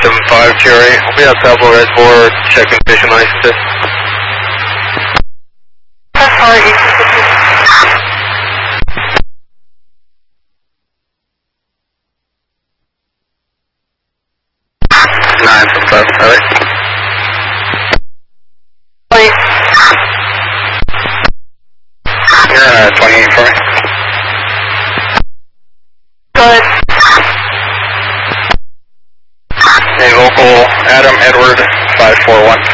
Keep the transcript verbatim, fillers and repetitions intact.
Phantom five Cherry. We'll be out Pablo Reservoir, checking mission licenses. Nine from five, alright. You're uh, twenty-eight for me. Good. Hey, local Adam Edward five four one.